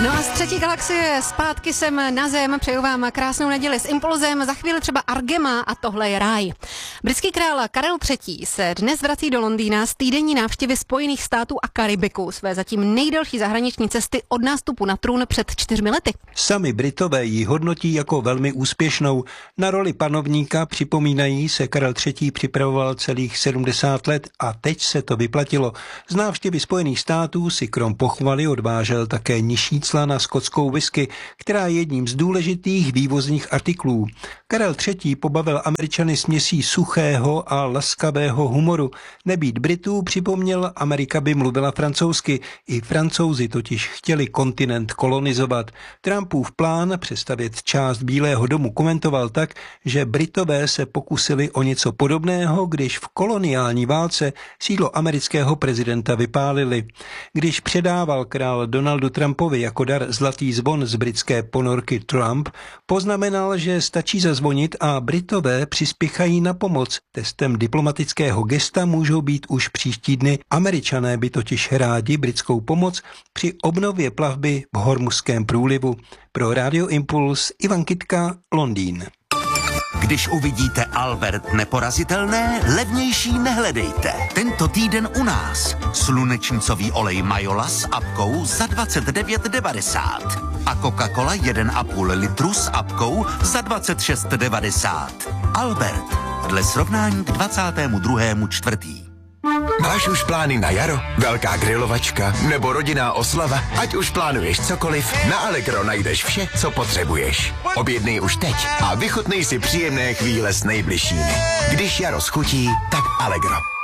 No a z třetí galaxie zpátky sem na Zem. Přeju vám krásnou neděli s Impulzem. Za chvíli třeba Argema a tohle je ráj. Britský král Karel III. Se dnes vrací do Londýna z týdenní návštěvy Spojených států a Karibiku, své zatím nejdelší zahraniční cesty od nástupu na trůn před 4 lety. Sami Britové ji hodnotí jako velmi úspěšnou. Na roli panovníka, připomínají, se Karel III. Připravoval celých 70 let a teď se to vyplatilo. Z návštěvy Spojených států si krom pochvaly odvážel také nižší cla na skotskou whisky, která je jedním z důležitých vývozních artiklů. Karel III. Pobavil Američany směsí suchého a laskavého humoru. Nebýt Britů, připomněl, Amerika by mluvila francouzsky. I Francouzi totiž chtěli kontinent kolonizovat. Trumpův plán přestavět část Bílého domu komentoval tak, že Britové se pokusili o něco podobného, když v koloniální válce sídlo amerického prezidenta vypálili. Když předával král Donaldu Trumpovi jako dar zlatý zvon z britské ponorky Trump, poznamenal, že stačí zazvonit a Britové přispěchají na pomoc. Testem diplomatického gesta můžou být už příští dny. Američané by totiž rádi britskou pomoc při obnově plavby v Hormuzském průlivu. Pro Radio Impuls Ivan Kytka, Londýn. Když uvidíte Albert neporazitelné, levnější nehledejte. Tento týden u nás. Slunečnicový olej Majola s apkou za 29,90. A Coca-Cola 1,5 litru s apkou za 26,90. Albert. Dle srovnání k 22.4. Máš už plány na jaro? Velká grilovačka nebo rodinná oslava? Ať už plánuješ cokoliv, na Allegro najdeš vše, co potřebuješ. Objednej už teď a vychutnej si příjemné chvíle s nejbližšími. Když jaro schutí, tak Allegro.